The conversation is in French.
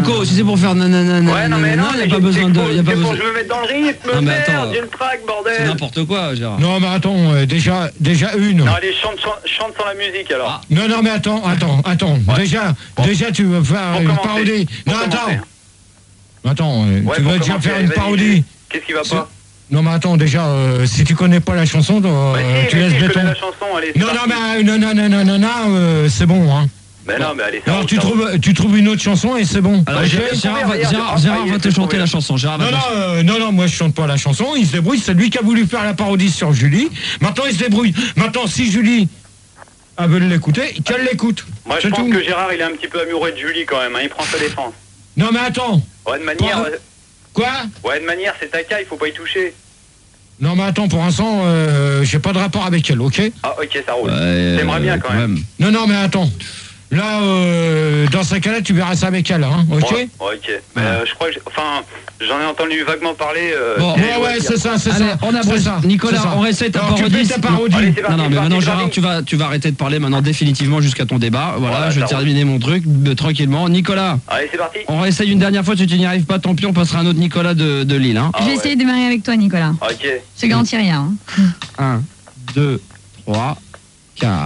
Nico, si c'est pour faire nanana, ouais, non, mais non, y a pas besoin de. C'est pour que je me mette dans le rythme, merde, j'ai une track, bordel. C'est n'importe quoi, Gérard. Non, mais attends, déjà une. Non, allez, chante sans la musique alors. Non, mais attends. Ouais. Déjà, tu veux faire une parodie. Non, attends, tu veux déjà faire une parodie. Qu'est-ce qui va pas? Non, mais attends, déjà, si tu connais pas la chanson, tu laisses béton. La chanson, allez, non, c'est bon, hein. Mais non, mais allez, ça. Alors, tu trouves une autre chanson et c'est bon. Alors, Gérard va te chanter la chanson. Non, moi je chante pas la chanson, il se débrouille, c'est lui qui a voulu faire la parodie sur Julie. Maintenant, il se débrouille. Maintenant, si Julie veut l'écouter, qu'elle l'écoute. Moi, je pense que Gérard, il est un petit peu amoureux de Julie quand même, hein. Il prend sa défense. Non, mais attends. Ouais, de manière... Quoi? Ouais, de manière, c'est ta cas, il faut pas y toucher. Non, mais attends, pour l'instant, j'ai pas de rapport avec elle, ok? Ah, ok, ça roule. T'aimerais bien quand même. Non, mais attends. Là, dans ce cas-là, tu verras ça avec elle, hein, ok? Ouais, ok. Mais je crois que... Enfin, j'en ai entendu vaguement parler... ouais, c'est ça. Allez, on aboutit. Nicolas, on réessaye ta parodie. Allez, c'est parti, non, mais maintenant, Gérard, tu vas arrêter de parler maintenant définitivement jusqu'à ton débat. Voilà, je vais terminer mon truc tranquillement. Nicolas. Allez, c'est parti. On réessaye une dernière fois, si tu n'y arrives pas, tant pis, on passera un autre Nicolas de Lille. Hein. Je vais essayer de démarrer avec toi, Nicolas. Ok. Je te garantis rien. 1, 2, 3, 4...